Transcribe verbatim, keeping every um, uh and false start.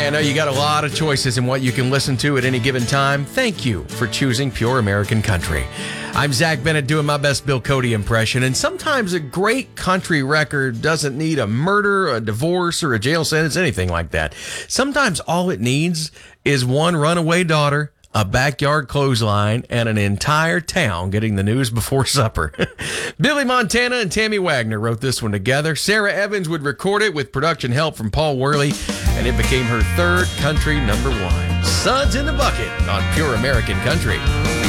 I know you got a lot of choices in what you can listen to at any given time. Thank you for choosing Pure American Country. I'm Zach Bennett doing my best Bill Cody impression, and sometimes a great country record doesn't need a murder, a divorce, or a jail sentence, anything like that. Sometimes all it needs is one runaway daughter, a backyard clothesline, and an entire town getting the news before supper. Billy Montana and Tammy Wagner wrote this one together. Sarah Evans would record it with production help from Paul Worley, and it became her third country number one. Suds in the Bucket on Pure American Country.